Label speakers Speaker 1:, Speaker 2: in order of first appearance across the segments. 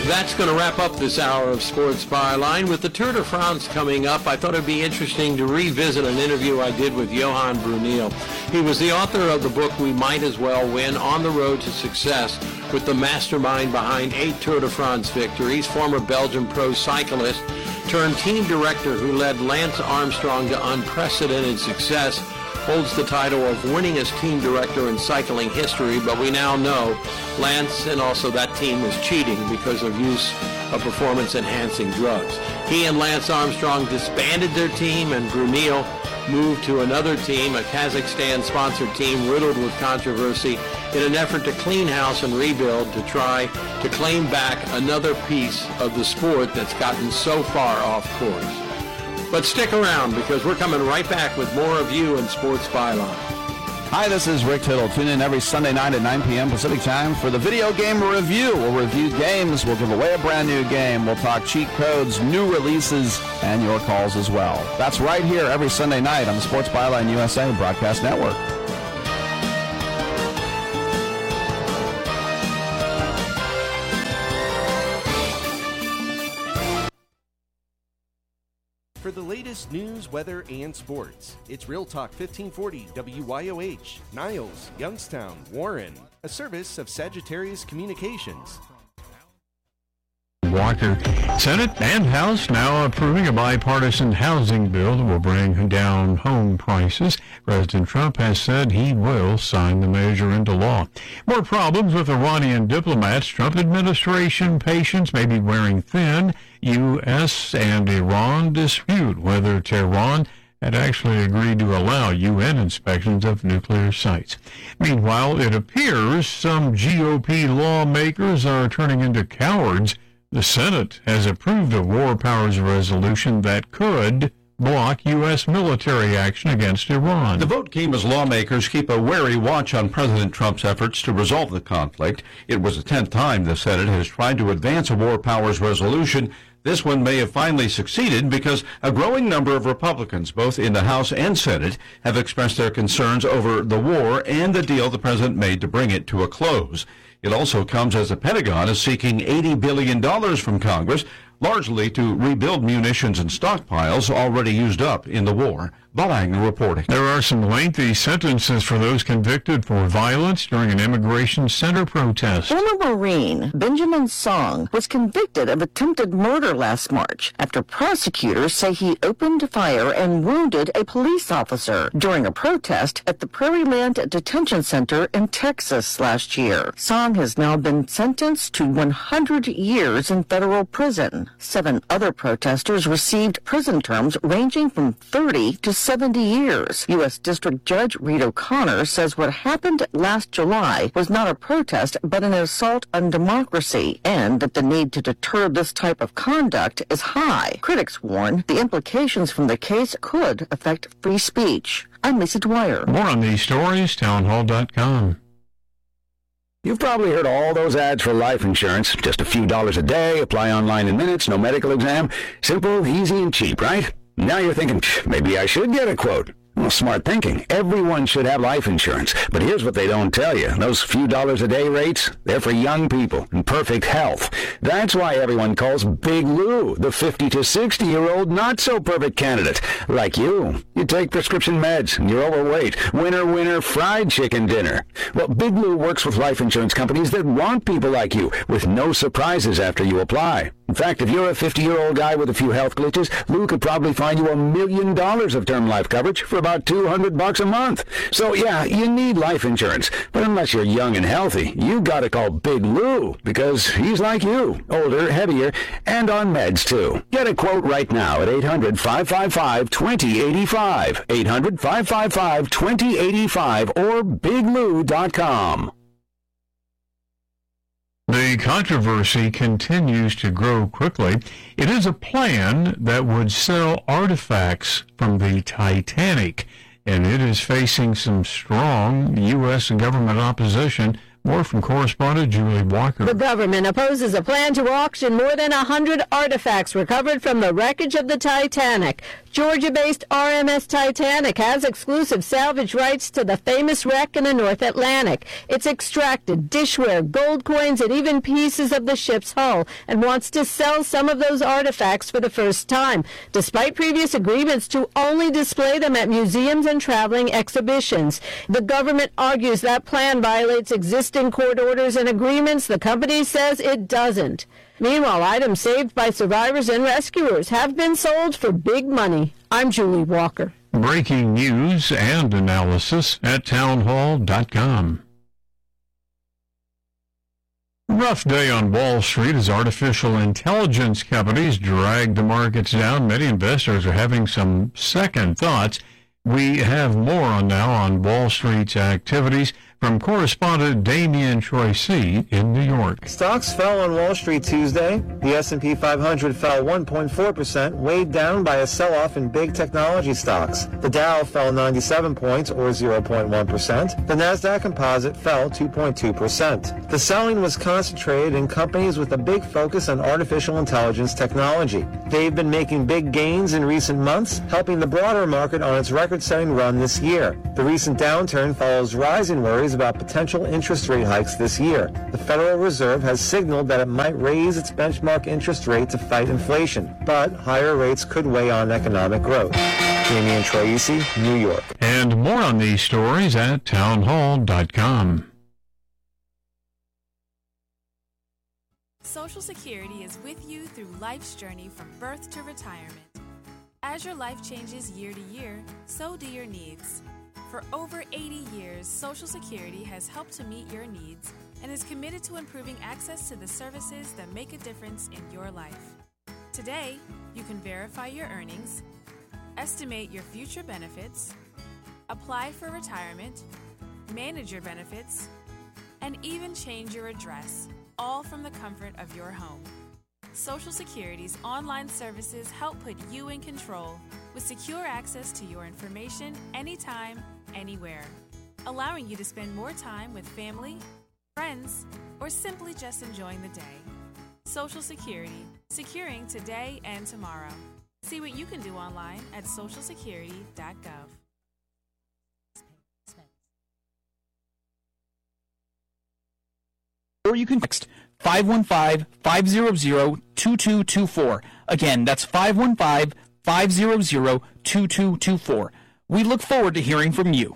Speaker 1: That's going to wrap up this hour of Sports Byline. With the Tour de France coming up, I thought it'd be interesting to revisit an interview I did with Johan Bruyneel. He was the author of the book We Might As Well Win: On the Road to Success, with the mastermind behind 8 Tour de France victories, former Belgian pro cyclist turned team director who led Lance Armstrong to unprecedented success, holds the title of winningest team director in cycling history, but we now know Lance and also that team was cheating because of use of performance-enhancing drugs. He and Lance Armstrong disbanded their team, and Bruyneel moved to another team, a Kazakhstan-sponsored team riddled with controversy, in an effort to clean house and rebuild to try to claim back another piece of the sport that's gotten so far off course. But stick around, because we're coming right back with more of you in Sports Byline.
Speaker 2: Hi, this is Rick Tittle. Tune in every Sunday night at 9 p.m. Pacific Time for the Video Game Review. We'll review games, we'll give away a brand new game, we'll talk cheat codes, new releases, and your calls as well. That's right here every Sunday night on the Sports Byline USA Broadcast Network.
Speaker 3: For the latest news, weather, and sports, it's Real Talk 1540 WYOH, Niles, Youngstown, Warren, a service of Sagittarius Communications.
Speaker 4: Walker. Senate and House now approving a bipartisan housing bill that will bring down home prices. President Trump has said he will sign the measure into law. More problems with Iranian diplomats. Trump administration patience may be wearing thin. U.S. and Iran dispute whether Tehran had actually agreed to allow UN inspections of nuclear sites. Meanwhile, it appears some GOP lawmakers are turning into cowards. The Senate has approved a war powers resolution that could block U.S. military action against Iran.
Speaker 5: The vote came as lawmakers keep a wary watch on President Trump's efforts to resolve the conflict. It was the 10th time the Senate has tried to advance a war powers resolution. This one may have finally succeeded because a growing number of Republicans, both in the House and Senate, have expressed their concerns over the war and the deal the president made to bring it to a close. It also comes as the Pentagon is seeking $80 billion from Congress, largely to rebuild munitions and stockpiles already used up in the war. Bob Agnew reporting.
Speaker 4: There are some lengthy sentences for those convicted for violence during an immigration center protest.
Speaker 6: Former Marine Benjamin Song was convicted of attempted murder last March after prosecutors say he opened fire and wounded a police officer during a protest at the Prairieland Detention Center in Texas last year. Song has now been sentenced to 100 years in federal prison. 7 other protesters received prison terms ranging from 30 to 70 years. U.S. District Judge Reed O'Connor says what happened last July was not a protest but an assault on democracy, and that the need to deter this type of conduct is high. Critics warn the implications from the case could affect free speech. I'm Lisa Dwyer.
Speaker 4: More on these stories, townhall.com.
Speaker 7: You've probably heard all those ads for life insurance. Just a few dollars a day, apply online in minutes, no medical exam. Simple, easy, and cheap, right? Now you're thinking, maybe I should get a quote. Well, smart thinking. Everyone should have life insurance. But here's what they don't tell you. Those few dollars a day rates, they're for young people in perfect health. That's why everyone calls Big Lou the 50 to 60-year-old not-so-perfect candidate. Like you. You take prescription meds and you're overweight. Winner, fried chicken dinner. Well, Big Lou works with life insurance companies that want people like you with no surprises after you apply. In fact, if you're a 50-year-old guy with a few health glitches, Lou could probably find you $1 million of term life coverage for about $200 a month. So yeah, you need life insurance. But unless you're young and healthy, you gotta call Big Lou, because he's like you, older, heavier, and on meds too. Get a quote right now at 800-555-2085, 800-555-2085, or biglou.com.
Speaker 4: The controversy continues to grow quickly. It is a plan that would sell artifacts from the Titanic, and it is facing some strong U.S. government opposition More from correspondent Julie Walker.
Speaker 8: The government opposes a plan to auction more than 100 artifacts recovered from the wreckage of the Titanic. Georgia-based RMS Titanic has exclusive salvage rights to the famous wreck in the North Atlantic. It's extracted dishware, gold coins, and even pieces of the ship's hull, and wants to sell some of those artifacts for the first time, despite previous agreements to only display them at museums and traveling exhibitions. The government argues that plan violates existing court orders and agreements. The company says it doesn't. Meanwhile, items saved by survivors and rescuers have been sold for big money. I'm Julie Walker.
Speaker 4: Breaking news and analysis at townhall.com. Rough day on Wall Street as artificial intelligence companies drag the markets down. Many investors are having some second thoughts. We have more on Wall Street's activities from correspondent Damian Troisi in New York.
Speaker 9: Stocks fell on Wall Street Tuesday. The S&P 500 fell 1.4%, weighed down by a sell-off in big technology stocks. The Dow fell 97 points, or 0.1%. The Nasdaq Composite fell 2.2%. The selling was concentrated in companies with a big focus on artificial intelligence technology. They've been making big gains in recent months, helping the broader market on its record-setting run this year. The recent downturn follows rising worries about potential interest rate hikes this year. The Federal Reserve has signaled that it might raise its benchmark interest rate to fight inflation, but higher rates could weigh on economic growth. Damian Troisi, New York.
Speaker 4: And more on these stories at townhall.com.
Speaker 10: Social Security is with you through life's journey from birth to retirement. As your life changes year to year, so do your needs. For over 80 years, Social Security has helped to meet your needs and is committed to improving access to the services that make a difference in your life. Today, you can verify your earnings, estimate your future benefits, apply for retirement, manage your benefits, and even change your address, all from the comfort of your home. Social Security's online services help put you in control with secure access to your information anytime, anywhere, allowing you to spend more time with family, friends, or simply just enjoying the day. Social Security, securing today and tomorrow. See what you can do online at socialsecurity.gov.
Speaker 11: Or you can text 515-500-2224. Again, that's 515-500-2224. We look forward to hearing from you.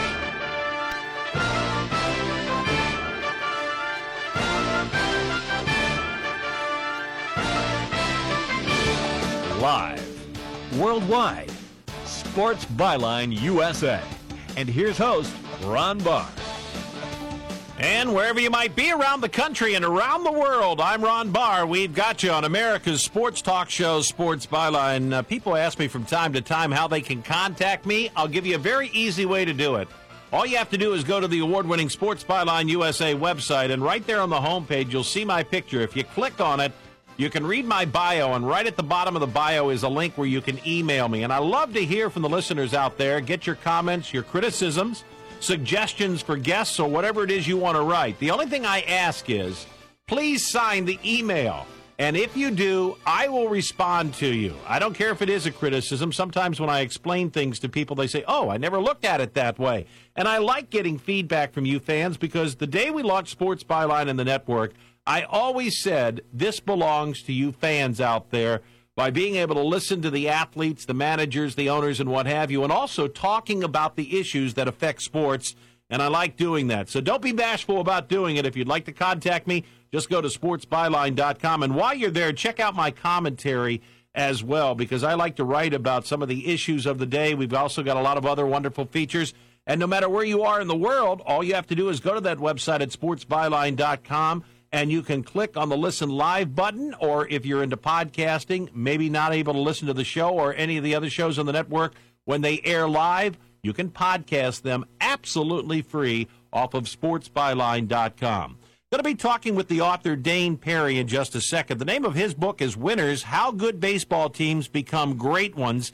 Speaker 12: Live, worldwide, Sports Byline USA. And here's host, Ron Barr.
Speaker 1: And wherever you might be around the country and around the world, I'm Ron Barr. We've got you on America's sports talk show, Sports Byline. People ask me from time to time how they can contact me. I'll give you a very easy way to do it. All you have to do is go to the award-winning Sports Byline USA website, and right there on the homepage, you'll see my picture. If you click on it, you can read my bio, and right at the bottom of the bio is a link where you can email me. And I love to hear from the listeners out there. Get your comments, your criticisms, suggestions for guests, or whatever it is you want to write. The only thing I ask is, please sign the email. And if you do, I will respond to you. I don't care if it is a criticism. Sometimes when I explain things to people, they say, oh, I never looked at it that way. And I like getting feedback from you fans, because the day we launched Sports Byline and the network, I always said this belongs to you fans out there, by being able to listen to the athletes, the managers, the owners, and what have you, and also talking about the issues that affect sports, and I like doing that. So don't be bashful about doing it. If you'd like to contact me, just go to sportsbyline.com, and while you're there, check out my commentary as well, because I like to write about some of the issues of the day. We've also got a lot of other wonderful features, and no matter where you are in the world, all you have to do is go to that website at sportsbyline.com, and you can click on the Listen Live button, or if you're into podcasting, maybe not able to listen to the show or any of the other shows on the network when they air live, you can podcast them absolutely free off of sportsbyline.com. Going to be talking with the author Dane Perry in just a second. The name of his book is Winners: How Good Baseball Teams Become Great Ones.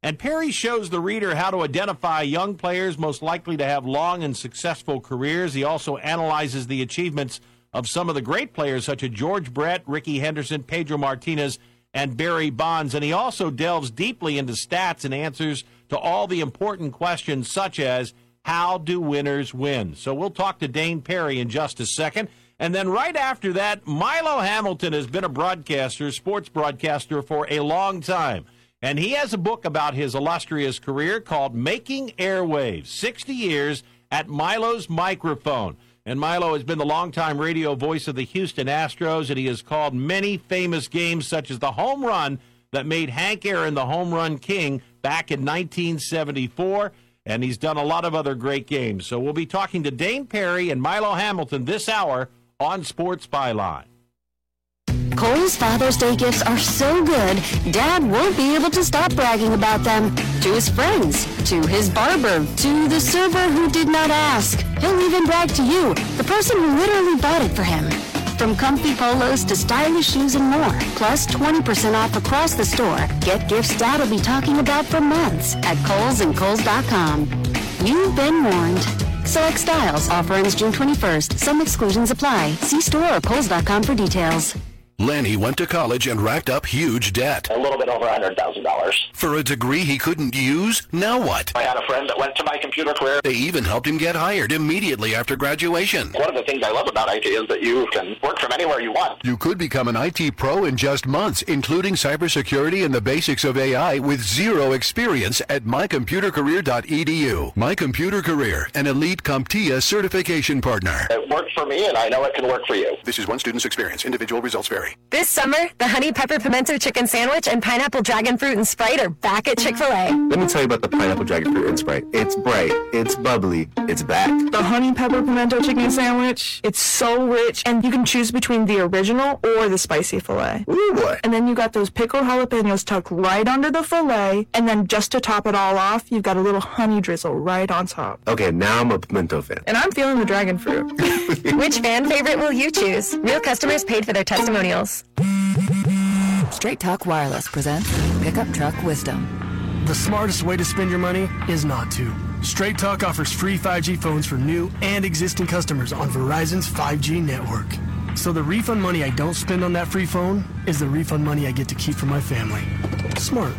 Speaker 1: And Perry shows the reader how to identify young players most likely to have long and successful careers. He also analyzes the achievements of some of the great players such as George Brett, Ricky Henderson, Pedro Martinez, and Barry Bonds. And he also delves deeply into stats and answers to all the important questions such as, how do winners win? So we'll talk to Dane Perry in just a second. And then right after that, Milo Hamilton has been a broadcaster, sports broadcaster, for a long time. And he has a book about his illustrious career called Making Airwaves, 60 Years at Milo's Microphone. And Milo has been the longtime radio voice of the Houston Astros, and he has called many famous games, such as the home run that made Hank Aaron the home run king back in 1974. And he's done a lot of other great games. So we'll be talking to Dane Perry and Milo Hamilton this hour on Sports Byline.
Speaker 13: Kohl's Father's Day gifts are so good, Dad won't be able to stop bragging about them. To his friends, to his barber, to the server who did not ask. He'll even brag to you, the person who literally bought it for him. From comfy polos to stylish shoes and more, plus 20% off across the store. Get gifts Dad'll be talking about for months at Kohl's and Kohl's.com. You've been warned. Select styles. Offer ends June 21st. Some exclusions apply. See store or Kohl's.com for details.
Speaker 14: Lenny went to college and racked up huge debt.
Speaker 15: A little bit over $100,000.
Speaker 14: For a degree he couldn't use? Now what?
Speaker 15: I had a friend that went to My Computer Career.
Speaker 14: They even helped him get hired immediately after graduation.
Speaker 15: One of the things I love about IT is that you can work from anywhere you want.
Speaker 14: You could become an IT pro in just months, including cybersecurity and the basics of AI with zero experience at mycomputercareer.edu. My Computer Career, an elite CompTIA certification partner.
Speaker 15: It worked for me, and I know it can work for you.
Speaker 14: This is one student's experience. Individual results vary.
Speaker 16: This summer, the Honey Pepper Pimento Chicken Sandwich and Pineapple Dragon Fruit and Sprite are back at Chick-fil-A.
Speaker 17: Let me tell you about the Pineapple Dragon Fruit and Sprite. It's bright, it's bubbly, it's back.
Speaker 18: The Honey Pepper Pimento Chicken Sandwich, it's so rich, and you can choose between the original or the spicy filet.
Speaker 17: Ooh, boy.
Speaker 18: And then you got those pickled jalapenos tucked right under the filet, and then just to top it all off, you've got a little honey drizzle right on top.
Speaker 17: Okay, now I'm a pimento fan.
Speaker 18: And I'm feeling the dragon fruit.
Speaker 16: Which fan favorite will you choose? Real customers paid for their testimonials.
Speaker 19: Straight Talk Wireless presents Pickup Truck Wisdom.
Speaker 20: The smartest way to spend your money is not to. Straight Talk offers free 5G phones for new and existing customers on Verizon's 5G network. So the refund money I don't spend on that free phone is the refund money I get to keep for my family. Smart.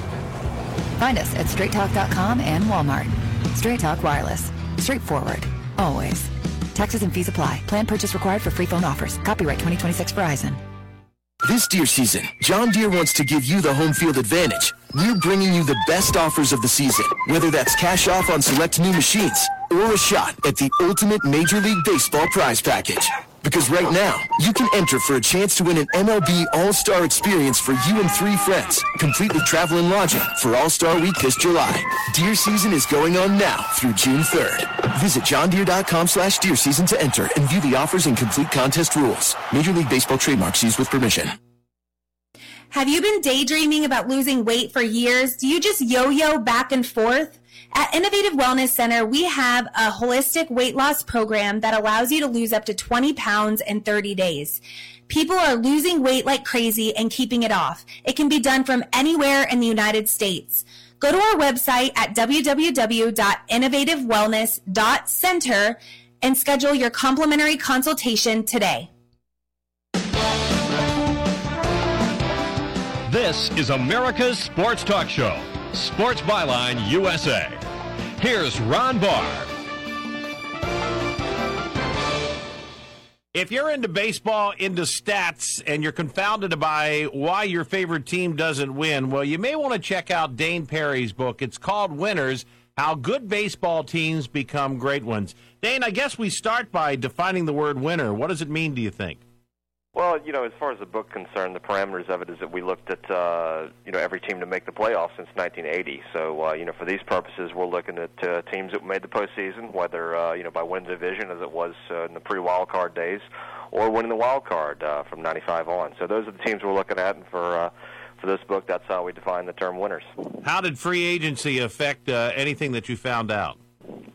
Speaker 19: Find us at straighttalk.com and Walmart. Straight Talk Wireless. Straightforward. Always. Taxes and fees apply. Plan purchase required for free phone offers. Copyright 2026 Verizon.
Speaker 21: This Deere season, John Deere wants to give you the home field advantage. We're bringing you the best offers of the season, whether that's cash off on select new machines or a shot at the ultimate Major League Baseball prize package. Because right now, you can enter for a chance to win an MLB All-Star experience for you and 3 friends, complete with travel and lodging for All-Star Week this July. Deer season is going on now through June 3rd. Visit johndeere.com/deer season to enter and view the offers and complete contest rules. Major League Baseball trademarks used with permission.
Speaker 22: Have you been daydreaming about losing weight for years? Do you just yo-yo back and forth? At Innovative Wellness Center, we have a holistic weight loss program that allows you to lose up to 20 pounds in 30 days. People are losing weight like crazy and keeping it off. It can be done from anywhere in the United States. Go to our website at www.innovativewellness.center and schedule your complimentary consultation today.
Speaker 12: This is America's Sports Talk Show, Sports Byline USA. Here's Ron Barr.
Speaker 1: If you're into baseball, into stats, and you're confounded by why your favorite team doesn't win, well, you may want to check out Dane Perry's book. It's called Winners, How Good Baseball Teams Become Great Ones. Dane, I guess we start by defining the word winner. What does it mean, do you think?
Speaker 23: Well, as far as the book concerned, the parameters of it is that we looked at, every team to make the playoffs since 1980. So, for these purposes, we're looking at teams that made the postseason, whether, by winning the division as it was in the pre-wild card days, or winning the wild card from 95 on. So those are the teams we're looking at, and for this book, that's how we define the term winners.
Speaker 1: How did free agency affect anything that you found out?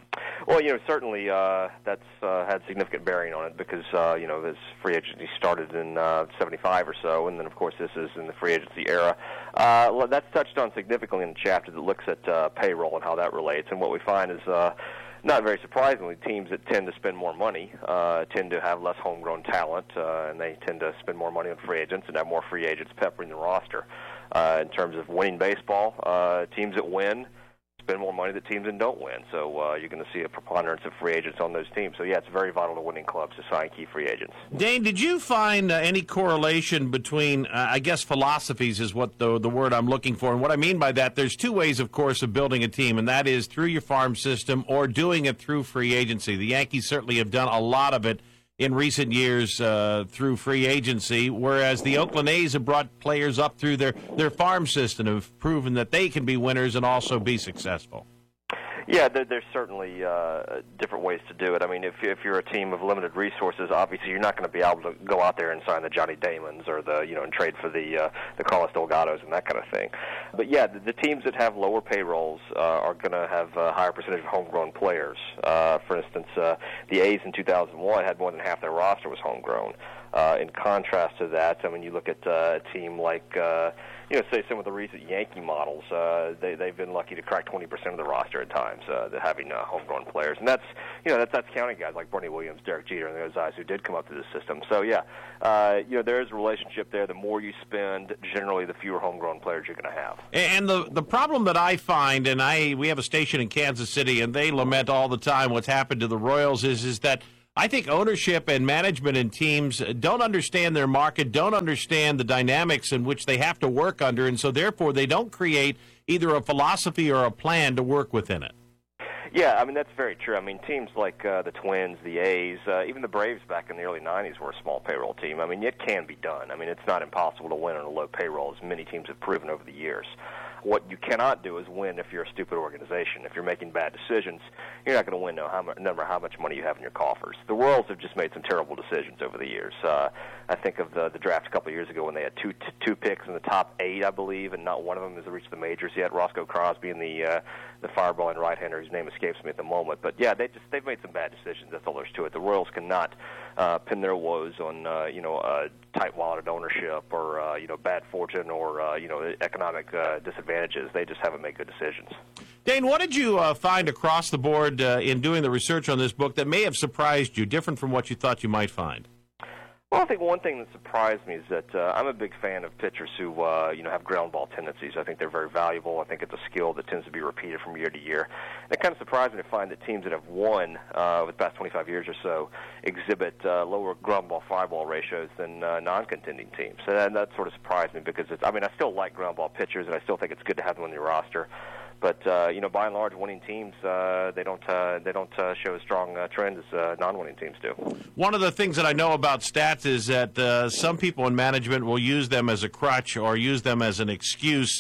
Speaker 23: Well, certainly that's had significant bearing on it because, this free agency started in 75 or so, and then, of course, this is in the free agency era. That's touched on significantly in the chapter that looks at payroll and how that relates, and what we find is, not very surprisingly, teams that tend to spend more money tend to have less homegrown talent, and they tend to spend more money on free agents and have more free agents peppering the roster. In terms of winning baseball, teams that win spend more money than teams that don't win. So you're going to see a preponderance of free agents on those teams. So, yeah, it's very vital to winning clubs to sign key free agents.
Speaker 1: Dane, did you find any correlation between, I guess philosophies is what the word I'm looking for. And what I mean by that, there's two ways, of course, of building a team, and that is through your farm system or doing it through free agency. The Yankees certainly have done a lot of it in recent years through free agency, whereas the Oakland A's have brought players up through their farm system, have proven that they can be winners and also be successful.
Speaker 23: Yeah, there's certainly different ways to do it. I mean, if you're a team of limited resources, obviously you're not going to be able to go out there and sign the Johnny Damons or and trade for the Carlos Delgados and that kind of thing. But yeah, the teams that have lower payrolls are going to have a higher percentage of homegrown players. For instance, the A's in 2001 had more than half their roster was homegrown. In contrast to that, I mean, you look at a team like say some of the recent Yankee models, they've been lucky to crack 20% of the roster at times, having homegrown players, and that's counting guys like Bernie Williams, Derek Jeter, and those guys who did come up through the system. So yeah, there is a relationship there. The more you spend, generally, the fewer homegrown players you're going to have.
Speaker 1: And the problem that I find, and we have a station in Kansas City, and they lament all the time what's happened to the Royals is that I think ownership and management and teams don't understand their market, don't understand the dynamics in which they have to work under, and so therefore they don't create either a philosophy or a plan to work within it.
Speaker 23: Yeah, I mean, that's very true. I mean, teams like the Twins, the A's, even the Braves back in the early 90s were a small payroll team. I mean, it can be done. I mean, it's not impossible to win on a low payroll, as many teams have proven over the years. What you cannot do is win if you're a stupid organization. If you're making bad decisions, you're not going to win no matter how much money you have in your coffers. The Royals have just made some terrible decisions over the years. I think of the draft a couple of years ago when they had two picks in the top 8, I believe, and not one of them has reached the majors yet. Roscoe Crosby and the fireballing right-hander, whose name escapes me at the moment. But yeah, they've made some bad decisions. That's all there's to it. The Royals cannot pin their woes on tight-walleted ownership or bad fortune or economic disadvantages. They just haven't made good decisions.
Speaker 1: Dane, what did you find across the board in doing the research on this book that may have surprised you, different from what you thought you might find?
Speaker 23: Well, I think one thing that surprised me is that I'm a big fan of pitchers who, have ground ball tendencies. I think they're very valuable. I think it's a skill that tends to be repeated from year to year. And it kind of surprised me to find that teams that have won over the past 25 years or so exhibit lower ground ball fly ball ratios than non-contending teams. So that sort of surprised me because I still like ground ball pitchers, and I still think it's good to have them on your roster. But by and large, winning teams they don't show a strong trend as non-winning teams do.
Speaker 1: One of the things that I know about stats is that some people in management will use them as a crutch or use them as an excuse.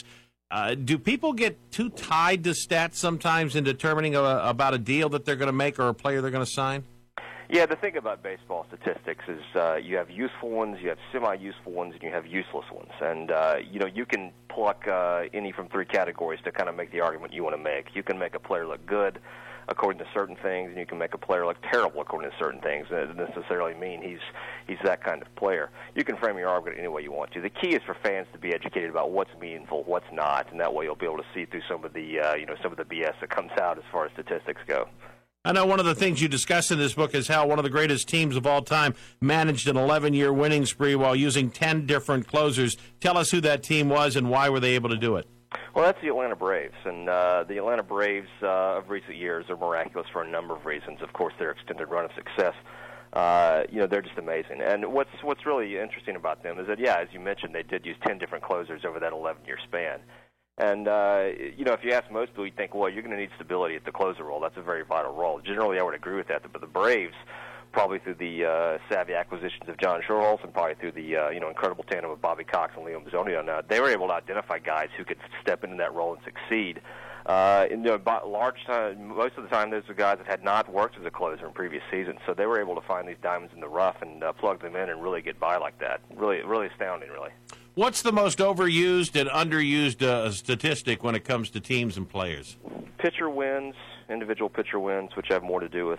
Speaker 1: Do people get too tied to stats sometimes in determining about a deal that they're going to make or a player they're going to sign?
Speaker 23: Yeah, the thing about baseball statistics is you have useful ones, you have semi-useful ones, and you have useless ones. And, you can pluck any from 3 categories to kind of make the argument you want to make. You can make a player look good according to certain things, and you can make a player look terrible according to certain things. That doesn't necessarily mean he's that kind of player. You can frame your argument any way you want to. The key is for fans to be educated about what's meaningful, what's not, and that way you'll be able to see through some of the BS that comes out as far as statistics go.
Speaker 1: I know one of the things you discuss in this book is how one of the greatest teams of all time managed an 11-year winning spree while using 10 different closers. Tell us who that team was and why were they able to do it?
Speaker 23: Well, that's the Atlanta Braves, and the Atlanta Braves of recent years are miraculous for a number of reasons. Of course, their extended run of success. They're just amazing. And what's really interesting about them is that, as you mentioned, they did use 10 different closers over that 11-year span. And, if you ask most people, you think, well, you're going to need stability at the closer role. That's a very vital role. Generally, I would agree with that. But the Braves, probably through the savvy acquisitions of John Schuerholz and probably through the, incredible tandem of Bobby Cox and Leo Mazzone, they were able to identify guys who could step into that role and succeed. Most of the time, those are guys that had not worked as a closer in previous seasons. So they were able to find these diamonds in the rough and plug them in and really get by like that. Really, really astounding, really.
Speaker 1: What's the most overused and underused statistic when it comes to teams and players?
Speaker 23: Pitcher wins, individual pitcher wins, which have more to do with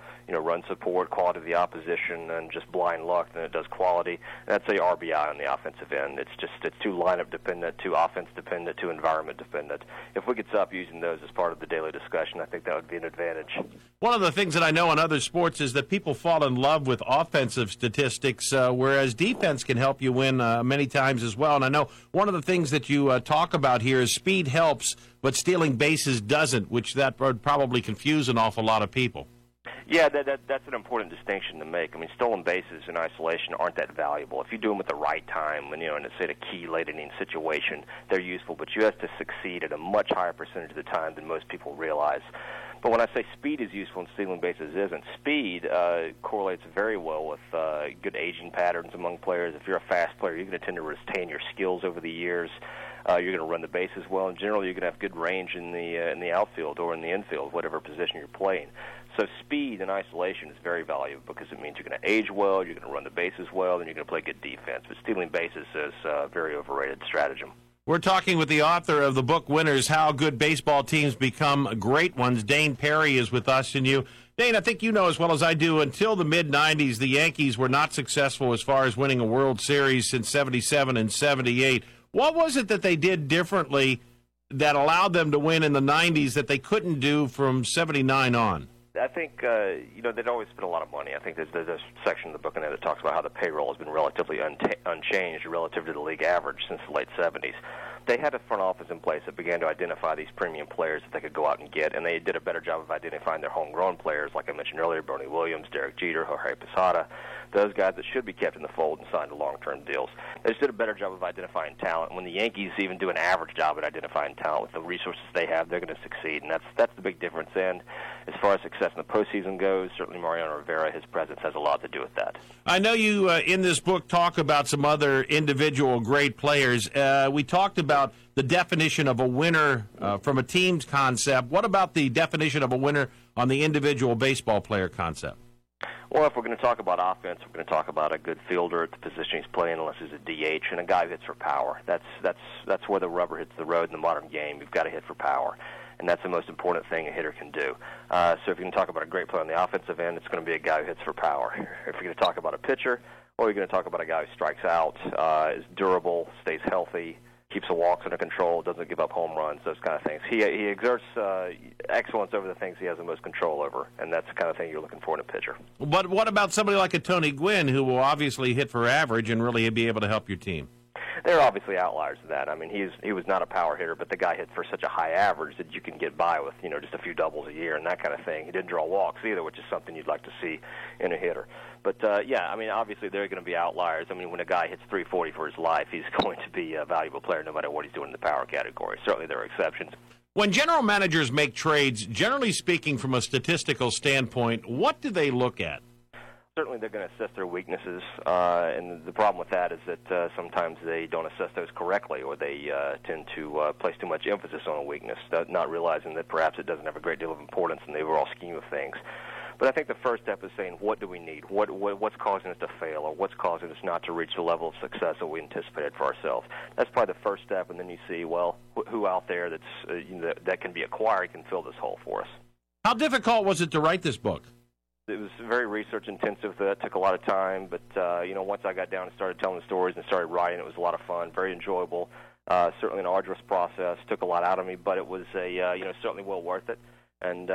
Speaker 23: run support, quality of the opposition, and just blind luck than it does quality. And I'd say RBI on the offensive end. It's too lineup dependent, too offense dependent, too environment dependent. If we could stop using those as part of the daily discussion, I think that would be an advantage.
Speaker 1: One of the things that I know in other sports is that people fall in love with offensive statistics, whereas defense can help you win many times as well. And I know one of the things that you talk about here is speed helps, but stealing bases doesn't, which that would probably confuse an awful lot of people.
Speaker 23: Yeah, that's an important distinction to make. I mean, stolen bases in isolation aren't that valuable. If you do them at the right time, and in a key late inning situation, they're useful. But you have to succeed at a much higher percentage of the time than most people realize. But when I say speed is useful and stealing bases isn't, speed correlates very well with good aging patterns among players. If you're a fast player, you're going to tend to retain your skills over the years. You're going to run the bases well, and generally you're going to have good range in the outfield or in the infield, whatever position you're playing. So speed in isolation is very valuable because it means you're going to age well, you're going to run the bases well, and you're going to play good defense. But stealing bases is a very overrated stratagem.
Speaker 1: We're talking with the author of the book Winners, How Good Baseball Teams Become Great Ones. Dane Perry is with us. And Dane, I think you know as well as I do, until the mid-'90s, the Yankees were not successful as far as winning a World Series since 77 and 78. What was it that they did differently that allowed them to win in the 90s that they couldn't do from 79 on?
Speaker 23: I think, they'd always spent a lot of money. I think there's a section in the book in there that talks about how the payroll has been relatively unchanged relative to the league average since the late 70s. They had a front office in place that began to identify these premium players that they could go out and get, and they did a better job of identifying their homegrown players, like I mentioned earlier, Bernie Williams, Derek Jeter, Jorge Posada, those guys that should be kept in the fold and signed to long-term deals. They just did a better job of identifying talent. When the Yankees even do an average job at identifying talent with the resources they have, they're going to succeed, and that's the big difference. And as far as success in the postseason goes, certainly Mariano Rivera, his presence has a lot to do with that.
Speaker 1: I know you, in this book, talk about some other individual great players. We talked about the definition of a winner from a team's concept. What about the definition of a winner on the individual baseball player concept?
Speaker 23: Well, if we're going to talk about offense, we're going to talk about a good fielder at the position he's playing, unless he's a DH, and a guy who hits for power. That's where the rubber hits the road in the modern game. You've got to hit for power, and that's the most important thing a hitter can do. So if you can talk about a great player on the offensive end, it's going to be a guy who hits for power. If you're going to talk about a pitcher, or you're going to talk about a guy who strikes out, is durable, stays healthy, keeps the walks under control, doesn't give up home runs, those kind of things. He exerts excellence over the things he has the most control over, and that's the kind of thing you're looking for in a pitcher.
Speaker 1: But what about somebody like a Tony Gwynn, who will obviously hit for average and really be able to help your team?
Speaker 23: There are obviously outliers to that. I mean, he was not a power hitter, but the guy hit for such a high average that you can get by with, just a few doubles a year and that kind of thing. He didn't draw walks either, which is something you'd like to see in a hitter. But, obviously there are going to be outliers. I mean, when a guy hits 340 for his life, he's going to be a valuable player no matter what he's doing in the power category. Certainly there are exceptions.
Speaker 1: When general managers make trades, generally speaking from a statistical standpoint, what do they look at?
Speaker 23: Certainly they're going to assess their weaknesses, and the problem with that is that sometimes they don't assess those correctly, or they tend to place too much emphasis on a weakness, not realizing that perhaps it doesn't have a great deal of importance in the overall scheme of things. But I think the first step is saying, what do we need? What's causing us to fail, or what's causing us not to reach the level of success that we anticipated for ourselves? That's probably the first step, and then you see, well, who out there that can be acquired can fill this hole for us.
Speaker 1: How difficult was it to write this book?
Speaker 23: It was very research-intensive. That took a lot of time, but once I got down and started telling the stories and started writing, it was a lot of fun, very enjoyable. Certainly an arduous process, took a lot out of me, but it was certainly well worth it. And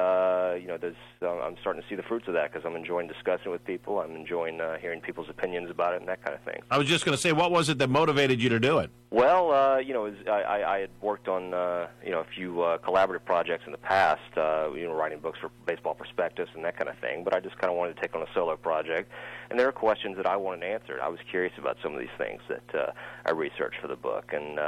Speaker 23: I'm starting to see the fruits of that because I'm enjoying discussing with people. I'm enjoying hearing people's opinions about it and that kind of thing.
Speaker 1: I was just going to say, what was it that motivated you to do it?
Speaker 23: Well, I had worked on a few collaborative projects in the past, writing books for Baseball Prospectus and that kind of thing. But I just kind of wanted to take on a solo project, and there are questions that I wanted answered. I was curious about some of these things that I researched for the book, and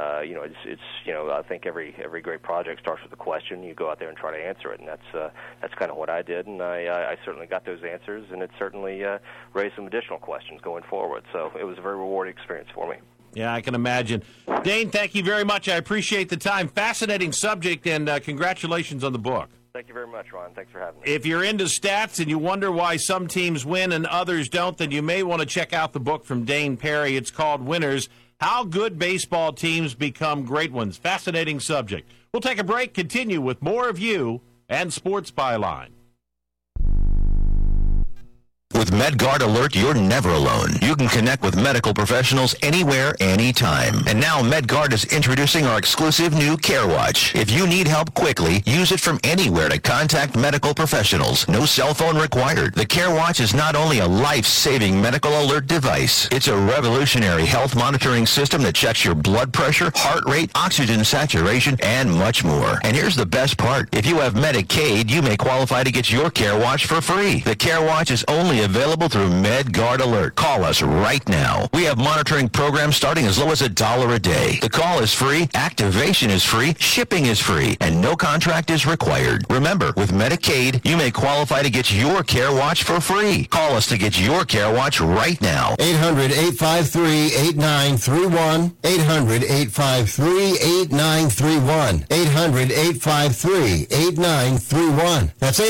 Speaker 23: I think every great project starts with a question. You go out there and try to answer it, and that's kind of what I did, and I certainly got those answers, and it certainly raised some additional questions going forward. So it was a very rewarding experience for me.
Speaker 1: Yeah, I can imagine. Dane, thank you very much. I appreciate the time. Fascinating subject, and congratulations on the book.
Speaker 23: Thank you very much, Ron. Thanks for having me.
Speaker 1: If you're into stats and you wonder why some teams win and others don't, then you may want to check out the book from Dane Perry. It's called Winners, How Good Baseball Teams Become Great Ones. Fascinating subject. We'll take a break, continue with more of you
Speaker 2: and Sports Byline.
Speaker 3: With MedGuard Alert, you're never alone. You can connect with medical professionals anywhere, anytime. And now MedGuard is introducing our exclusive new CareWatch. If you need help quickly, use it from anywhere to contact medical professionals. No cell phone required. The CareWatch is not only a life-saving medical alert device, it's a revolutionary health monitoring system that checks your blood pressure, heart rate, oxygen saturation, and much more. And here's the best part. If you have Medicaid, you may qualify to get your CareWatch for free. The CareWatch is only available through MedGuard Alert. Call us right now. We have monitoring programs starting as low as $1 a day. The call is free, activation is free, shipping is free, and no contract is required. Remember, with Medicaid, you may qualify to get your CareWatch for free. Call us to get your CareWatch right now.
Speaker 5: 800-853-8931. 800-853-8931. 800-853-8931. That's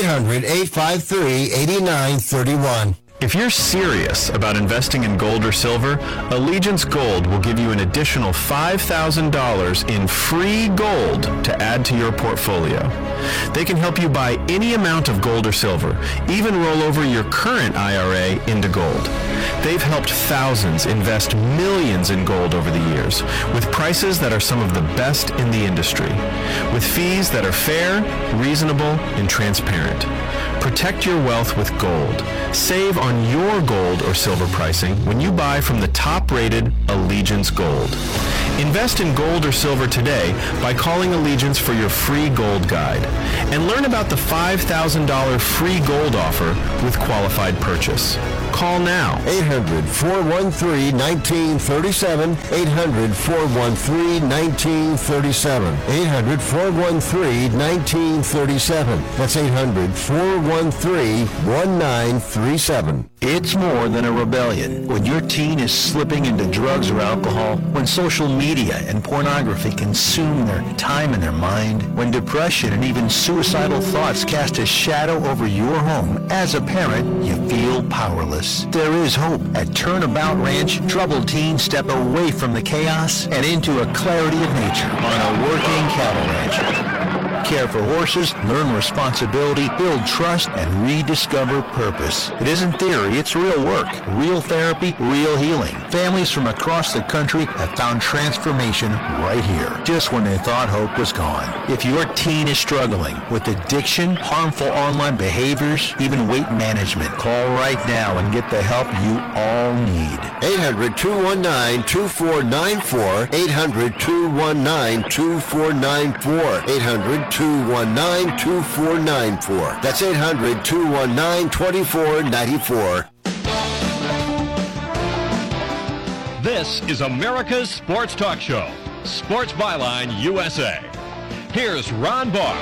Speaker 5: 800-853-8931.
Speaker 24: If you're serious about investing in gold or silver, Allegiance Gold will give you an additional $5,000 in free gold to add to your portfolio. They can help you buy any amount of gold or silver, even roll over your current IRA into gold. They've helped thousands invest millions in gold over the years, with prices that are some of the best in the industry, with fees that are fair, reasonable, and transparent. Protect your wealth with gold. Save on your gold or silver pricing when you buy from the top-rated Allegiance Gold. Invest in gold or silver today by calling Allegiance for your free gold guide. And learn about the $5,000 free gold offer with qualified purchase. Call now.
Speaker 5: 800-413-1937. 800-413-1937. 800-413-1937. That's 800-413-1937.
Speaker 3: It's more than a rebellion. When your teen is slipping into drugs or alcohol, when social media and pornography consume their time and their mind, when depression and even suicidal thoughts cast a shadow over your home, as a parent, you feel powerless. There is hope. At Turnabout Ranch, troubled teens step away from the chaos and into a clarity of nature on a working cattle ranch. Care for horses, learn responsibility, build trust, and rediscover purpose. It isn't theory, it's real work, real therapy, real healing. Families from across the country have found transformation right here, just when they thought hope was gone. If your teen is struggling with addiction, harmful online behaviors, even weight management, call right now and get the help you all need.
Speaker 5: 800-219-2494. 800-219-2494. 800-219-2494. That's 800-219-2494.
Speaker 12: This is America's Sports Talk Show, Sports Byline USA. Here's Ron Barr.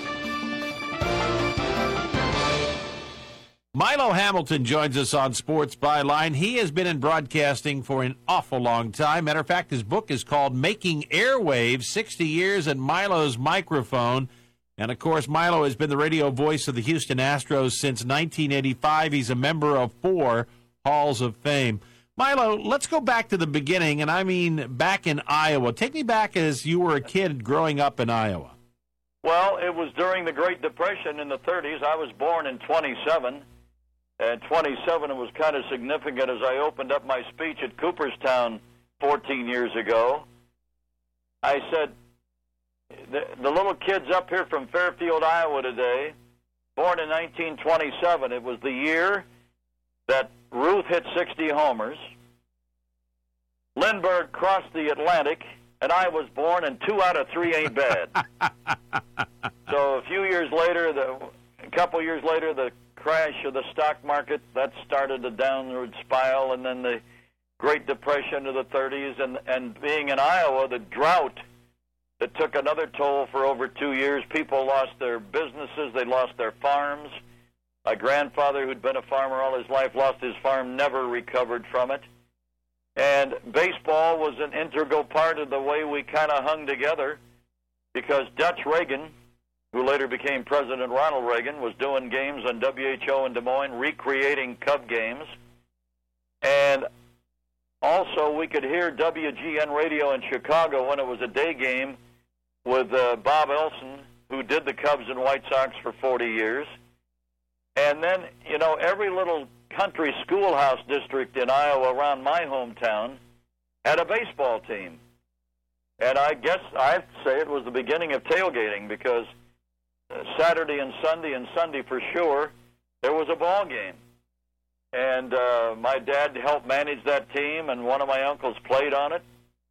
Speaker 2: Milo Hamilton joins us on Sports Byline. He has been in broadcasting for an awful long time. Matter of fact, his book is called Making Airwaves, 60 Years at Milo's Microphone. And, of course, Milo has been the radio voice of the Houston Astros since 1985. He's a member of 4 Halls of Fame. Milo, let's go back to the beginning, and I mean back in Iowa. Take me back as you were a kid growing up in Iowa.
Speaker 25: Well, it was during the Great Depression in the 30s. I was born in 27. And 27, it was kind of significant as I opened up my speech at Cooperstown 14 years ago. I said, the little kids up here from Fairfield, Iowa today, born in 1927, it was the year that Ruth hit 60 homers, Lindbergh crossed the Atlantic, and I was born, and 2 out of 3 ain't bad. So a couple years later, the crash of the stock market, that started a downward spiral, and then the Great Depression of the 30s, and being in Iowa, the drought that took another toll for over 2 years. People lost their businesses, they lost their farms. My grandfather, who'd been a farmer all his life, lost his farm, never recovered from it. And baseball was an integral part of the way we kind of hung together, because Dutch Reagan, who later became President Ronald Reagan, was doing games on WHO in Des Moines, recreating Cub games. And also we could hear WGN radio in Chicago when it was a day game with Bob Elson who did the Cubs and White Sox for 40 years. And then, you know, every little country schoolhouse district in Iowa around my hometown had a baseball team. And I guess I'd say it was the beginning of tailgating, because Saturday and Sunday for sure, there was a ball game. And my dad helped manage that team, and one of my uncles played on it.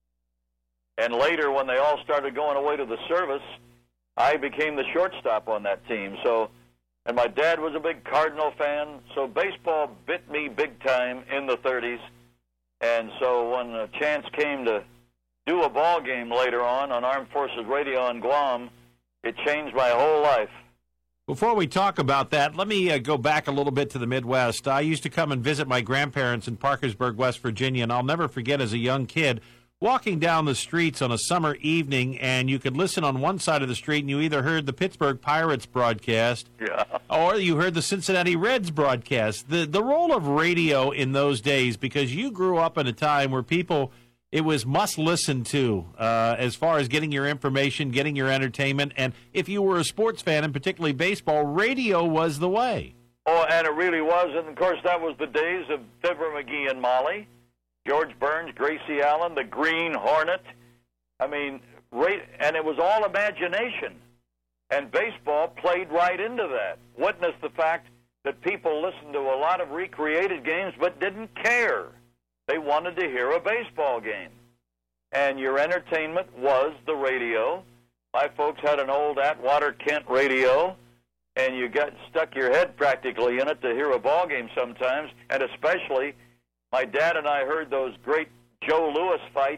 Speaker 25: And later, when they all started going away to the service, I became the shortstop on that team. So, and my dad was a big Cardinal fan, so baseball bit me big time in the 30s. And so when a chance came to do a ball game later on Armed Forces Radio in Guam, it changed my whole life.
Speaker 2: Before we talk about that, let me go back a little bit to the Midwest. I used to come and visit my grandparents in Parkersburg, West Virginia, and I'll never forget as a young kid walking down the streets on a summer evening, and you could listen on one side of the street, and you either heard the Pittsburgh Pirates broadcast, or you heard the Cincinnati Reds broadcast. The role of radio in those days, because you grew up in a time where people, it was must listen to as far as getting your information, getting your entertainment, and if you were a sports fan, and particularly baseball, radio was the way.
Speaker 25: Oh, and it really was, and of course that was the days of Fibber McGee and Molly, George Burns, Gracie Allen, the Green Hornet. I mean, and it was all imagination. And baseball played right into that. Witness the fact that people listened to a lot of recreated games but didn't care. They wanted to hear a baseball game. And your entertainment was the radio. My folks had an old Atwater Kent radio, and you got stuck your head practically in it to hear a ball game sometimes, and especially my dad and I heard those great Joe Louis fights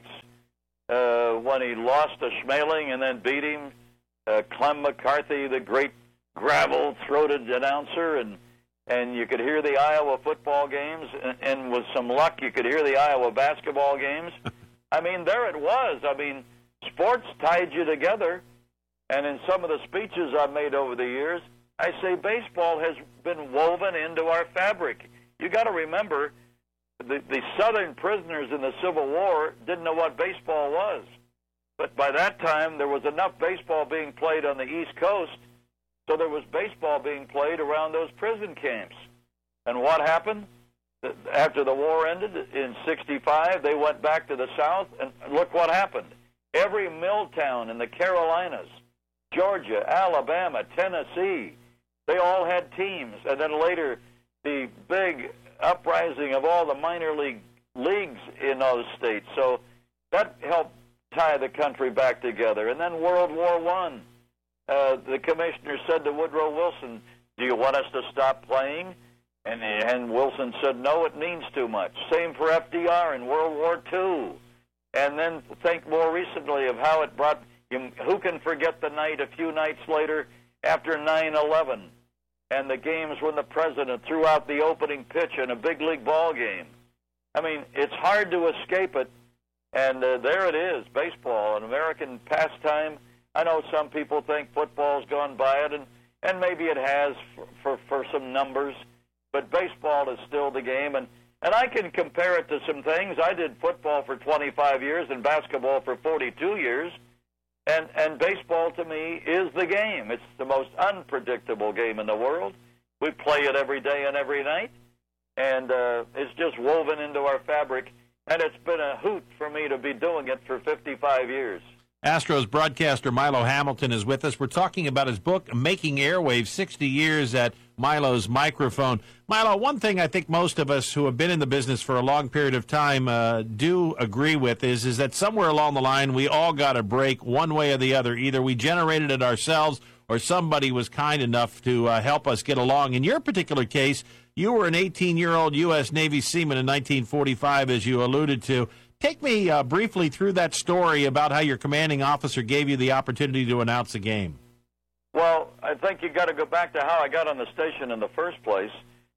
Speaker 25: when he lost to Schmeling and then beat him. Clem McCarthy, the great gravel-throated announcer, and you could hear the Iowa football games, and with some luck, you could hear the Iowa basketball games. I mean, there it was. I mean, sports tied you together, and in some of the speeches I've made over the years, I say baseball has been woven into our fabric. You got to remember, the Southern prisoners in the Civil War didn't know what baseball was. But by that time, there was enough baseball being played on the East Coast, so there was baseball being played around those prison camps. And what happened? After the war ended in 1965, they went back to the South, and look what happened. Every mill town in the Carolinas, Georgia, Alabama, Tennessee, they all had teams. And then later, the big uprising of all the minor leagues in those states. So that helped tie the country back together. And then World War I, the commissioner said to Woodrow Wilson, "Do you want us to stop playing?" And Wilson said, "No, it means too much." Same for FDR in World War II. And then think more recently of how it brought, who can forget the night a few nights later after 9/11? And the games when the president threw out the opening pitch in a big league ball game. I mean, it's hard to escape it. And there it is, baseball, an American pastime. I know some people think football's gone by it, and maybe it has for some numbers, but baseball is still the game. And I can compare it to some things. I did football for 25 years and basketball for 42 years. And baseball, to me, is the game. It's the most unpredictable game in the world. We play it every day and every night, and it's just woven into our fabric, and it's been a hoot for me to be doing it for 55 years.
Speaker 2: Astros broadcaster Milo Hamilton is with us. We're talking about his book, Making Airwaves, 60 Years at Milo's Microphone. Milo, one thing I think most of us who have been in the business for a long period of time do agree with is that somewhere along the line we all got a break one way or the other. Either we generated it ourselves or somebody was kind enough to help us get along. In your particular case, you were an 18-year-old U.S. Navy seaman in 1945, as you alluded to. Take me briefly through that story about how your commanding officer gave you the opportunity to announce a game.
Speaker 25: Well, I think you got to go back to how I got on the station in the first place.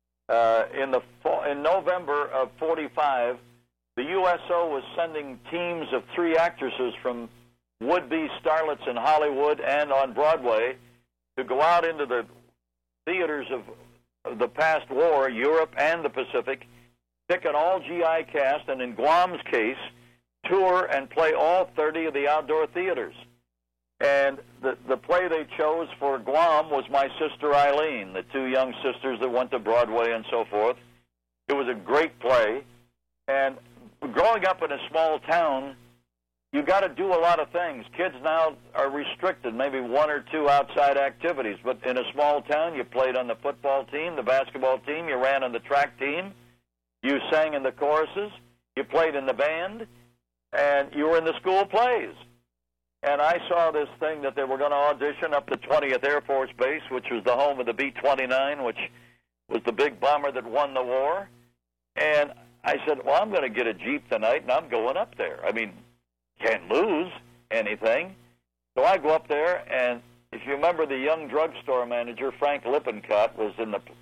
Speaker 25: In November of 45, the USO was sending teams of 3 actresses from would-be starlets in Hollywood and on Broadway to go out into the theaters of the past war, Europe and the Pacific, pick an all-GI cast, and in Guam's case, tour and play all 30 of the outdoor theaters. And the play they chose for Guam was My Sister Eileen, the two young sisters that went to Broadway and so forth. It was a great play. And growing up in a small town, you got to do a lot of things. Kids now are restricted, maybe one or two outside activities. But in a small town, you played on the football team, the basketball team, you ran on the track team, you sang in the choruses, you played in the band, and you were in the school plays. And I saw this thing that they were going to audition up the 20th Air Force Base, which was the home of the B-29, which was the big bomber that won the war. And I said, well, I'm going to get a Jeep tonight, and I'm going up there. I mean, can't lose anything. So I go up there, and if you remember the young drugstore manager, Frank Lippincott, was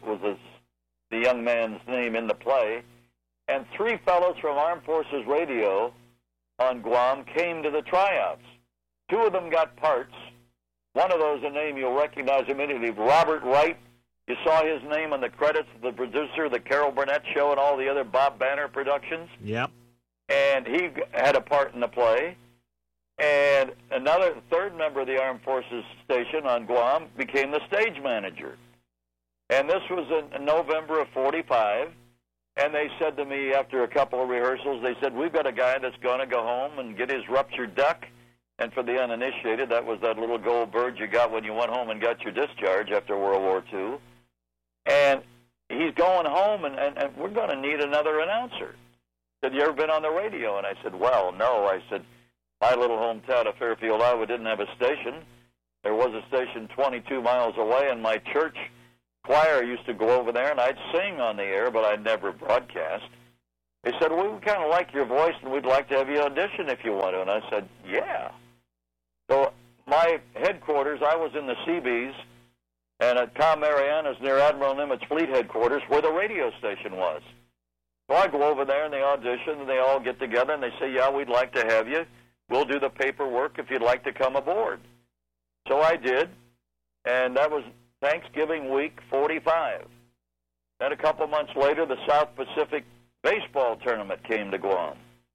Speaker 25: the young man's name in the play. And three fellows from Armed Forces Radio on Guam came to the tryouts. Two of them got parts. One of those, a name you'll recognize immediately, Robert Wright. You saw his name on the credits of the producer of the Carol Burnett Show and all the other Bob Banner productions.
Speaker 2: Yep.
Speaker 25: And he had a part in the play. And another third member of the Armed Forces station on Guam became the stage manager. And this was in November of 45. And they said to me after a couple of rehearsals, they said, we've got a guy that's going to go home and get his ruptured duck. And for the uninitiated, that was that little gold bird you got when you went home and got your discharge after World War II. And he's going home, and we're going to need another announcer. He said, you ever been on the radio? And I said, well, no. I said, my little hometown of Fairfield, Iowa, didn't have a station. There was a station 22 miles away, and my church choir used to go over there, and I'd sing on the air, but I'd never broadcast. They said, well, we kind of like your voice, and we'd like to have you audition if you want to. And I said, yeah. So my headquarters, I was in the Seabees, and at Com Marianas near Admiral Nimitz Fleet headquarters, where the radio station was. So I go over there, and they audition, and they all get together, and they say, yeah, we'd like to have you. We'll do the paperwork if you'd like to come aboard. So I did, and that was Thanksgiving week 45. Then a couple months later, the South Pacific baseball tournament came to Guam.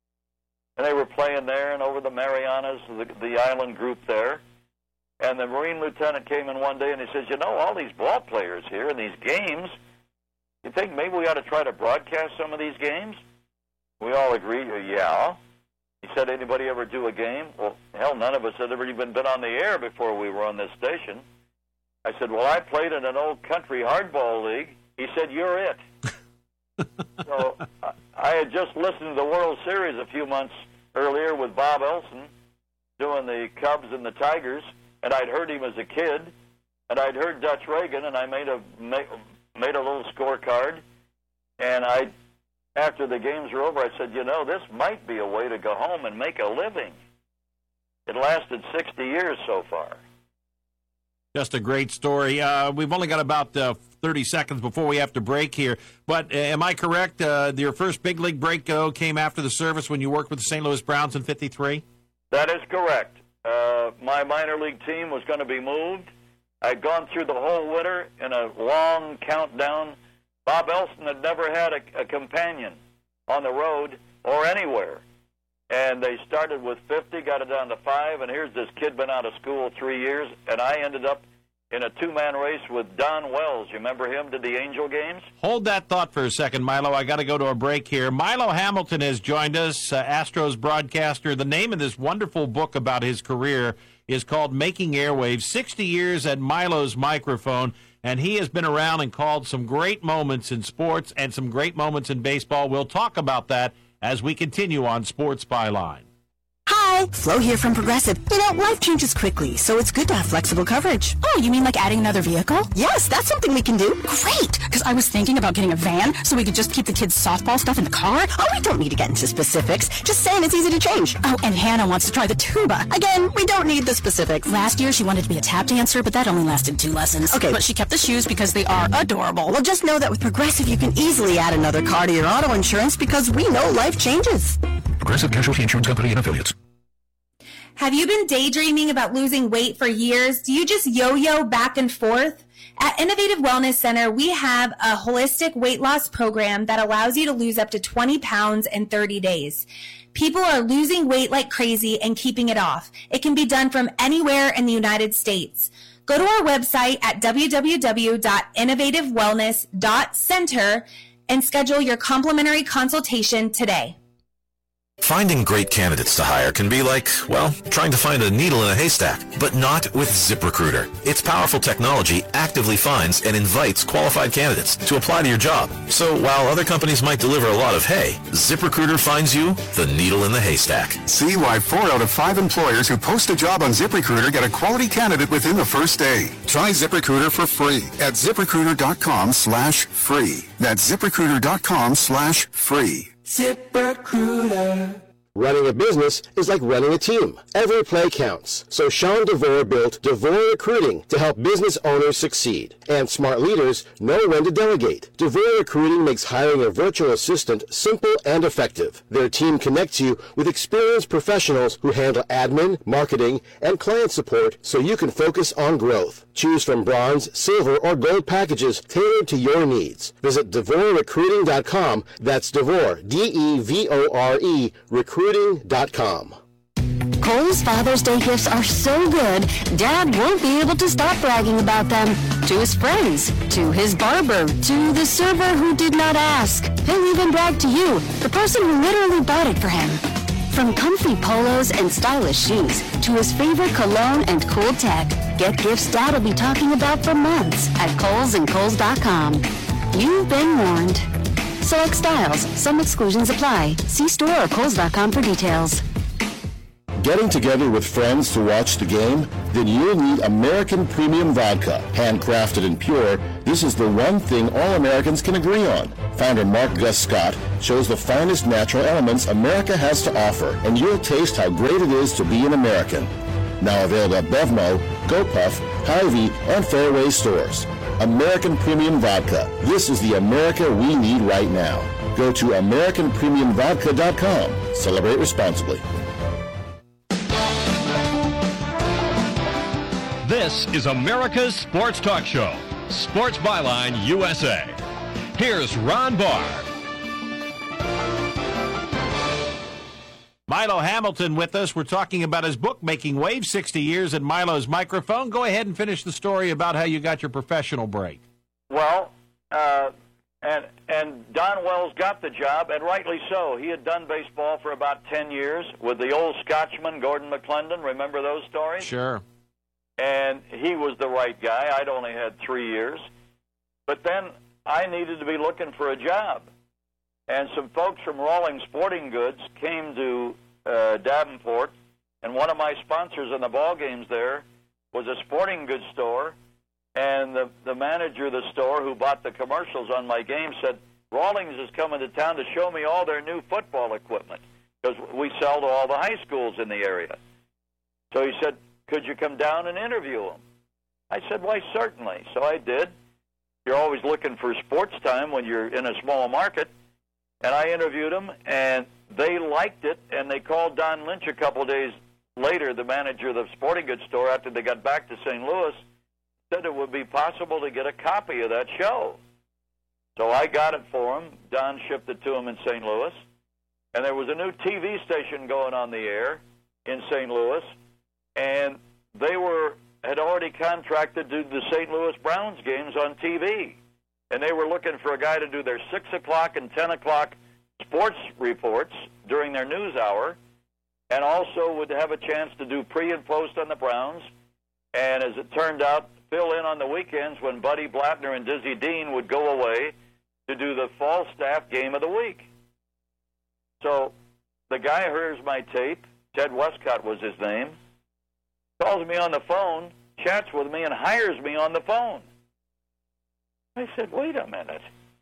Speaker 25: And they were playing there and over the Marianas, the island group there. And the Marine lieutenant came in one day and he says, you know, all these ball players here in these games, you think maybe we ought to try to broadcast some of these games? We all agreed, yeah. He said, anybody ever do a game? Well, hell, none of us had ever even been on the air before we were on this station. I said, well, I played in an old country hardball league. He said, you're it. So I had just listened to the World Series a few months earlier with Bob Elson doing the Cubs and the Tigers, and I'd heard him as a kid, and I'd heard Dutch Reagan, and I made a little scorecard, and after the games were over, I said, you know, this might be a way to go home and make a living. It lasted 60 years so far.
Speaker 2: Just a great story. We've only got about 30 seconds before we have to break here. But am I correct? Your first big league break came after the service when you worked with the St. Louis Browns in '53?
Speaker 25: That is correct. My minor league team was going to be moved. I'd gone through the whole winter in a long countdown. Bob Elson had never had a companion on the road or anywhere. And they started with 50, got it down to 5, and here's this kid been out of school 3 years, and I ended up in a two-man race with Don Wells. You remember him? Did the Angel games?
Speaker 2: Hold that thought for a second, Milo. I got to go to a break here. Milo Hamilton has joined us, Astros broadcaster. The name of this wonderful book about his career is called Making Airwaves, 60 Years at Milo's Microphone, and he has been around and called some great moments in sports and some great moments in baseball. We'll talk about that as we continue on Sports Byline.
Speaker 4: Hi, Flo here from Progressive. You know, life changes quickly, so it's good to have flexible coverage. Oh, you mean like adding another vehicle? Yes, that's something we can do. Great, because I was thinking about getting a van so we could just keep the kids' softball stuff in the car. Oh, we don't need to get into specifics. Just saying it's easy to change. Oh, and Hannah wants to try the tuba. Again, we don't need the specifics. Last year, she wanted to be a tap dancer, but that only lasted 2 lessons. Okay, but she kept the shoes because they are adorable. Well, just know that with Progressive, you can easily add another car to your auto insurance because we know life changes.
Speaker 3: Progressive Casualty Insurance Company and Affiliates.
Speaker 22: Have you been daydreaming about losing weight for years? Do you just yo-yo back and forth? At Innovative Wellness Center, we have a holistic weight loss program that allows you to lose up to 20 pounds in 30 days. People are losing weight like crazy and keeping it off. It can be done from anywhere in the United States. Go to our website at www.innovativewellness.center and schedule your complimentary consultation today.
Speaker 6: Finding great candidates to hire can be like, well, trying to find a needle in a haystack, but not with ZipRecruiter. Its powerful technology actively finds and invites qualified candidates to apply to your job. So while other companies might deliver a lot of hay, ZipRecruiter finds you the needle in the haystack.
Speaker 7: See why 4 out of 5 employers who post a job on ZipRecruiter get a quality candidate within the first day. Try ZipRecruiter for free at ZipRecruiter.com/free. That's ZipRecruiter.com/free.
Speaker 8: ZipRecruiter. Running a business is like running a team. Every play counts. So Sean DeVore built DeVore Recruiting to help business owners succeed. And smart leaders know when to delegate. DeVore Recruiting makes hiring a virtual assistant simple and effective. Their team connects you with experienced professionals who handle admin, marketing, and client support so you can focus on growth. Choose from bronze, silver, or gold packages tailored to your needs. Visit DeVoreRecruiting.com. That's DeVore, DEVORE, recruiting.com.
Speaker 13: Kohl's Father's Day gifts are so good, Dad won't be able to stop bragging about them. To his friends, to his barber, to the server who did not ask. He'll even brag to you, the person who literally bought it for him. From comfy polos and stylish shoes to his favorite cologne and cool tech, get gifts Dad will be talking about for months at Kohl's and Kohl's.com. You've been warned. Select styles. Some exclusions apply. See store or Kohl's.com for details.
Speaker 8: Getting together with friends to watch the game? Then you'll need American Premium Vodka. Handcrafted and pure, this is the one thing all Americans can agree on. Founder Mark Gus Scott shows the finest natural elements America has to offer, and you'll taste how great it is to be an American. Now available at Bevmo, GoPuff, Hy-Vee, and Fairway stores. American Premium Vodka. This is the America we need right now. Go to AmericanPremiumVodka.com. Celebrate responsibly.
Speaker 12: This is America's Sports Talk Show, Sports Byline USA. Here's Ron Barr.
Speaker 2: Milo Hamilton with us. We're talking about his book, Making Waves, 60 Years in Milo's Microphone. Go ahead and finish the story about how you got your professional break.
Speaker 25: Well, and Don Wells got the job, and rightly so. He had done baseball for about 10 years with the old Scotchman, Gordon McClendon. Remember those stories?
Speaker 2: Sure.
Speaker 25: And he was the right guy. I'd only had 3 years. But then I needed to be looking for a job. And some folks from Rawlings Sporting Goods came to Davenport, and one of my sponsors in the ball games there was a sporting goods store, and the manager of the store who bought the commercials on my game said, Rawlings is coming to town to show me all their new football equipment, because we sell to all the high schools in the area. So he said, could you come down and interview them? I said, why, certainly. So I did. You're always looking for sports time when you're in a small market. And I interviewed them, and they liked it, and they called Don Lynch a couple days later, the manager of the sporting goods store, after they got back to St. Louis, said it would be possible to get a copy of that show. So I got it for him. Don shipped it to him in St. Louis. And there was a new TV station going on the air in St. Louis, and they had already contracted to do the St. Louis Browns games on TV. And they were looking for a guy to do their 6 o'clock and 10 o'clock sports reports during their news hour, and also would have a chance to do pre and post on the Browns. And as it turned out, fill in on the weekends when Buddy Blattner and Dizzy Dean would go away to do the fall staff game of the week. So the guy hears my tape, Ted Westcott was his name, calls me on the phone, chats with me, and hires me on the phone. I said, wait a minute.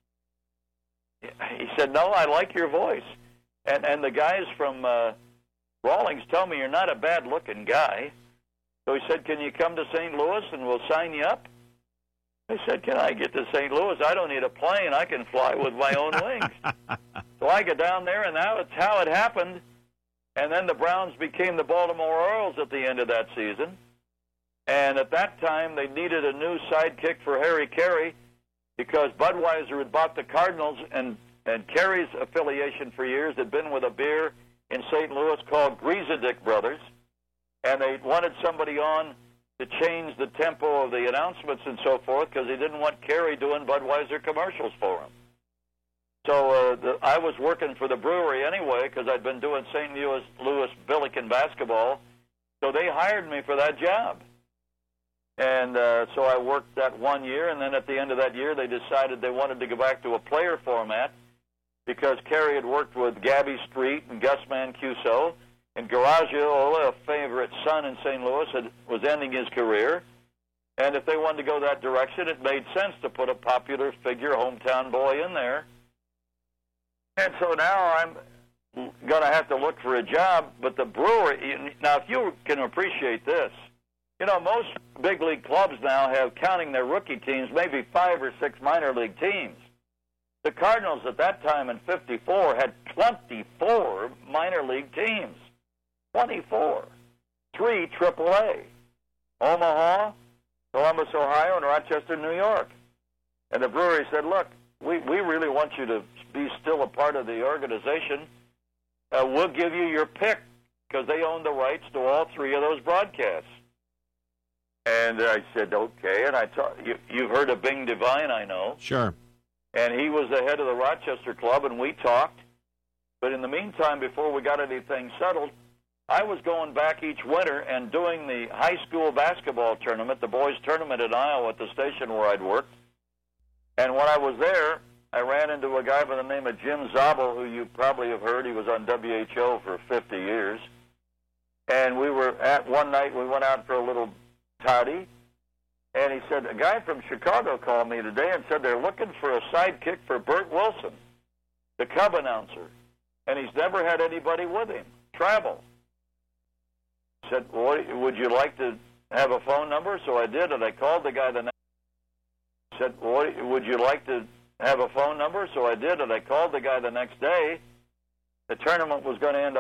Speaker 25: He said, no, I like your voice. And the guys from Rawlings tell me you're not a bad-looking guy. So he said, can you come to St. Louis and we'll sign you up? I said, can I get to St. Louis? I don't need a plane. I can fly with my own wings. So I get down there, and that's how it happened. And then the Browns became the Baltimore Orioles at the end of that season. And at that time, they needed a new sidekick for Harry Carey, because Budweiser had bought the Cardinals, and Carey's affiliation for years had been with a beer in St. Louis called Griezedick Brothers, and they wanted somebody on to change the tempo of the announcements and so forth because they didn't want Kerry doing Budweiser commercials for him. So I was working for the brewery anyway because I'd been doing St. Louis Billiken basketball, so they hired me for that job. And so I worked that 1 year, and then at the end of that year they decided they wanted to go back to a player format because Kerry had worked with Gabby Street and Gus Mancuso, and Garagio, a favorite son in St. Louis, was ending his career. And if they wanted to go that direction, it made sense to put a popular figure, hometown boy, in there. And so now I'm going to have to look for a job, but the brewery, now if you can appreciate this, you know, most big league clubs now have, counting their rookie teams, maybe 5 or 6 minor league teams. The Cardinals at that time in '54 had 24 minor league teams. 24. 3 AAA. Omaha, Columbus, Ohio, and Rochester, New York. And the brewery said, look, we really want you to be still a part of the organization. We'll give you your pick because they own the rights to all 3 of those broadcasts. And I said, okay. And you've heard of Bing Devine, I know.
Speaker 2: Sure.
Speaker 25: And he was the head of the Rochester club, and we talked. But in the meantime, before we got anything settled, I was going back each winter and doing the high school basketball tournament, the boys' tournament in Iowa at the station where I'd worked. And when I was there, I ran into a guy by the name of Jim Zabel, who you probably have heard. He was on WHO for 50 years. And we were one night, we went out for a little toddy. And he said, a guy from Chicago called me today and said they're looking for a sidekick for Bert Wilson, the Cub announcer. And he's never had anybody with him. Travel. Said, well, would you like to have a phone number? So I did, and I called the guy the next day. Said, well, would you like to have a phone number? So I did, and I called the guy the next day. The tournament was going to end